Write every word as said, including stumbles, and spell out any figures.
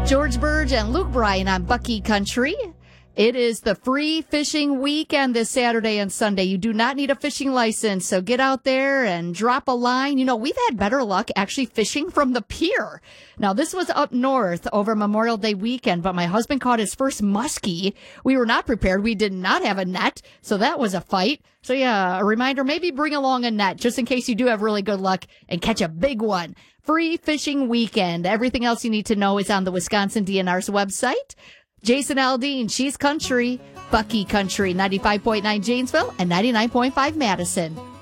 George Burge and Luke Bryan on Bucky Country. It is the free fishing weekend this Saturday and Sunday. You do not need a fishing license, so get out there and drop a line. You know, we've had better luck actually fishing from the pier. Now, this was up north over Memorial Day weekend, but my husband caught his first muskie. We were not prepared. We did not have a net, so that was a fight. So, yeah, a reminder, maybe bring along a net just in case you do have really good luck and catch a big one. Free fishing weekend. Everything else you need to know is on the Wisconsin D N R's website. Jason Aldean, she's country, Bucky Country, ninety-five point nine Janesville and ninety-nine point five Madison.